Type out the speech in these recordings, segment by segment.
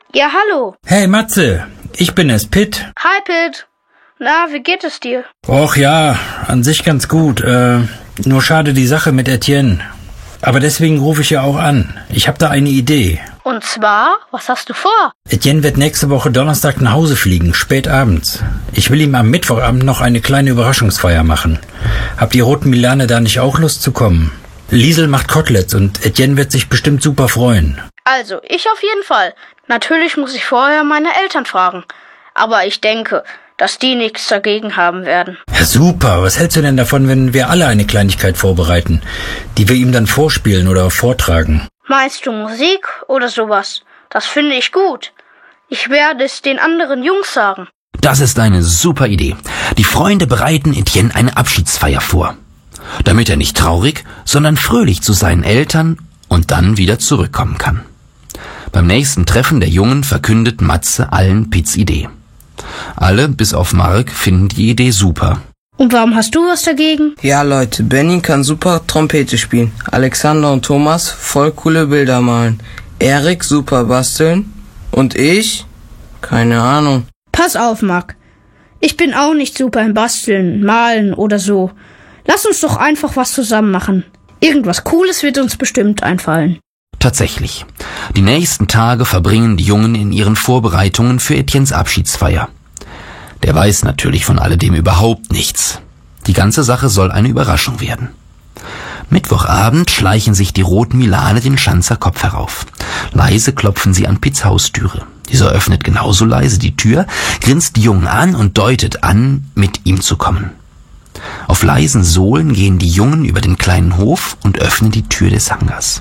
Ja, hallo. Hey Matze, ich bin es, Pitt. Hi, Pitt. Na, wie geht es dir? Och ja, an sich ganz gut. Nur schade die Sache mit Etienne. Aber deswegen rufe ich ja auch an. Ich habe da eine Idee. Und zwar, was hast du vor? Etienne wird nächste Woche Donnerstag nach Hause fliegen, spät abends. Ich will ihm am Mittwochabend noch eine kleine Überraschungsfeier machen. Habt ihr roten Milane da nicht auch Lust zu kommen? Liesel macht Koteletts und Etienne wird sich bestimmt super freuen. Also, ich auf jeden Fall. Natürlich muss ich vorher meine Eltern fragen. Aber ich denke, dass die nichts dagegen haben werden. Ja, super. Was hältst du denn davon, wenn wir alle eine Kleinigkeit vorbereiten, die wir ihm dann vorspielen oder vortragen? Meinst du Musik oder sowas? Das finde ich gut. Ich werde es den anderen Jungs sagen. Das ist eine super Idee. Die Freunde bereiten Etienne eine Abschiedsfeier vor, damit er nicht traurig, sondern fröhlich zu seinen Eltern und dann wieder zurückkommen kann. Beim nächsten Treffen der Jungen verkündet Matze allen Pitts Idee. Alle, bis auf Mark, finden die Idee super. Und warum hast du was dagegen? Ja, Leute, Benny kann super Trompete spielen. Alexander und Thomas voll coole Bilder malen. Erik super basteln. Und ich? Keine Ahnung. Pass auf, Mark. Ich bin auch nicht super im Basteln, Malen oder so. Lass uns doch einfach was zusammen machen. Irgendwas Cooles wird uns bestimmt einfallen. Tatsächlich. Die nächsten Tage verbringen die Jungen in ihren Vorbereitungen für Etiennes Abschiedsfeier. Der weiß natürlich von alledem überhaupt nichts. Die ganze Sache soll eine Überraschung werden. Mittwochabend schleichen sich die roten Milane den Schanzer Kopf herauf. Leise klopfen sie an Pitts Haustüre. Dieser öffnet genauso leise die Tür, grinst die Jungen an und deutet an, mit ihm zu kommen. Auf leisen Sohlen gehen die Jungen über den kleinen Hof und öffnen die Tür des Hangars.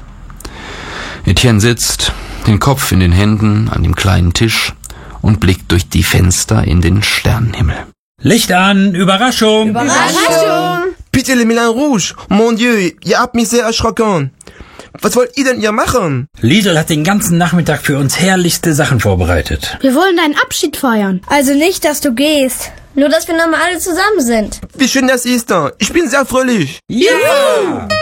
Etienne sitzt, den Kopf in den Händen, an dem kleinen Tisch und blickt durch die Fenster in den Sternenhimmel. Licht an, Überraschung! Überraschung! Bitte, les Milan Rouge! Mon Dieu, ihr habt mich sehr erschrocken. Was wollt ihr denn hier machen? Liesel hat den ganzen Nachmittag für uns herrlichste Sachen vorbereitet. Wir wollen deinen Abschied feiern. Also nicht, dass du gehst. Nur, dass wir nochmal alle zusammen sind. Wie schön das ist. Ich bin sehr fröhlich. Ja!